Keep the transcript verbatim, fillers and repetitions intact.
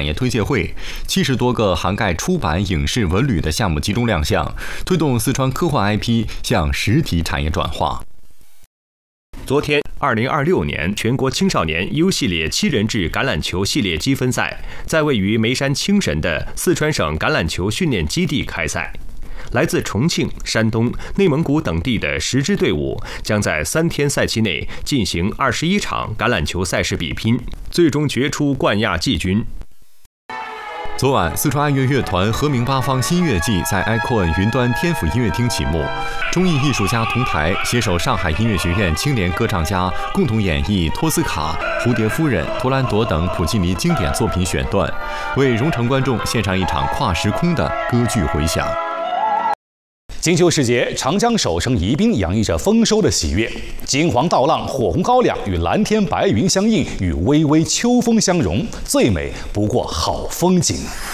业推介会，七十多个涵盖出版、影视、文旅的项目集中亮相，推动四川科幻 I P 向实体产业转化。 昨天，二零二六年全国青少年 U 系列七人制橄榄球系列积分赛在位于眉山青神的四川省橄榄球训练基地开赛。来自重庆、山东、内蒙古等地的十支队伍将在三天赛期内进行二十一场橄榄球赛事比拼，最终决出冠亚季军。 昨晚，四川爱乐乐团和鸣八方新乐季在 icon 云端天府音乐厅启幕，中艺艺术家同台携手上海音乐学院青年歌唱家共同演绎托斯卡、蝴蝶夫人、图兰朵等普契尼经典作品选段，为蓉城观众献上一场跨时空的歌剧回响。 金秋时节，长江首升宜宾洋溢着丰收的喜悦。金黄稻浪、火红高粱与蓝天白云相映，与微微秋风相融，最美不过好风景。